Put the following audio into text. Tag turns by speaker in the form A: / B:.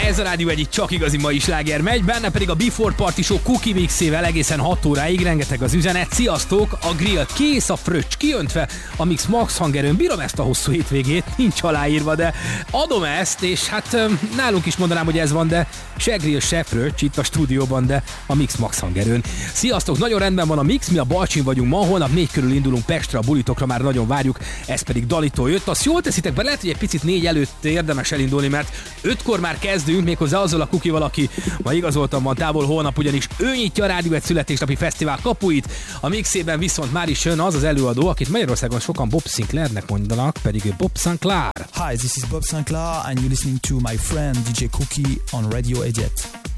A: Ez a Rádió Egy csak igazi mai sláger megy, benne pedig a Before Party Show Cookie Mixével egészen 6 óráig, rengeteg az üzenet. Sziasztok, a grill kész, a fröccs kiöntve, a Mix Max hangerőn. Bírom ezt a hosszú hétvégét, nincs aláírva, de adom ezt, és hát nálunk is mondanám, hogy ez van, de se grill, se fröccs itt a stúdióban, de a Mix Max hangerőn. Sziasztok, nagyon rendben van a Mix, mi a Balcsin vagyunk ma, holnap 4 körül indulunk Pestre, a bulitokra már nagyon várjuk, ez pedig Dalitól jött. Azt jól teszitek be, lehet, hogy egy picit 4 előtt érdemes elindulni, mert 5-kor már kezdünk, méghozzá azzal a kukival, aki ma igazoltan van távol, holnap ugyanis ő nyitja a Rádió Egy születésnapi fesztivál kapuit. A Mixében viszont már is jön az az előadó, akit Magyarországon sokan Bob Sinclairnek mondanak, pedig ő Bob Sinclair.
B: Hi, this is Bob Sinclair and you're listening to my friend DJ Cookie on Radio Egy.